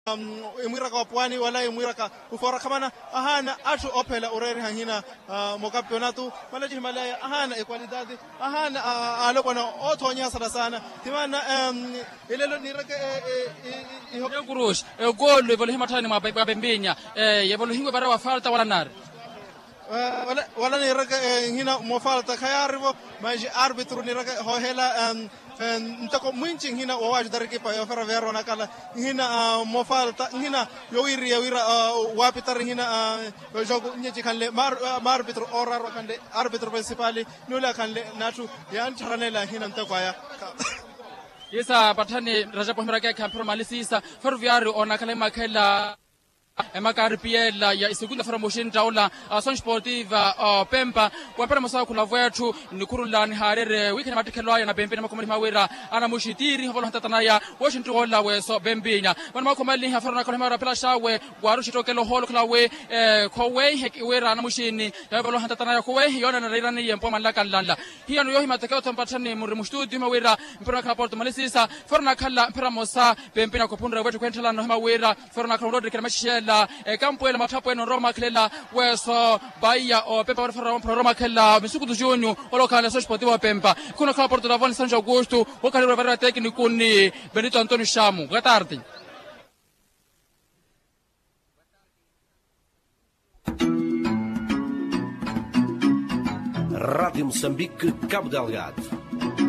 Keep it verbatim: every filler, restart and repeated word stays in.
imwira ka Pwani wala imwira ka ufora kamana ahana atu opela ureri hangina mo campeonato malaji himalaya ahana equalidade ahana alokona othonya sana sana timana ilelo nireke kurush gol evolo himatani mabembinya evolo hingwe bara wa falta wala nar wala wala nireke hina mo falta khayarivo maji arbitro nireke hohela ntako mwinchi hina wawaji dariki pa yofera vero nakala hina mo falta hina yoiri yawira wapitar hina jogo nyeji kanle mar arbitro oraro kanle arbitro principali nula kanle natu yan charanela hina ntako ya yesa patani rajapo himrake kampero malisisa ferroviario ona kala makela emakari piela ya segunda promotion taula ason sportiva Pemba kwapera masa kula vyetu nikurulani harere weekend matikelo ya na Pembe na makomali mawera ana mushitiri holo hatatana ya Washington hola weso Bembinya bana makomali hafarana kala mara pela shawe gwaru shitokelo holo kala we kowe hekiwera ana mushini ya balo hatatana ya kowe yona na rairani yempo malaka lalla hiyo no yohima takao tampatani muri mustudio mawera mpira ka Porto Malisisa farana kala mpira mosa Pembe na kopundra wetu kwentala no mawera farana kala rodri kala mashia la campo el matapo en Roma klela weso Bahia o Pemba para Roma klela misuku do junho o local so sportivo Pemba kuna ka Porto Davon São Augusto o cara vera técnico ni Benito Antonio Chamo. Boa tarde. Rádio Moçambique, Cabo Delgado.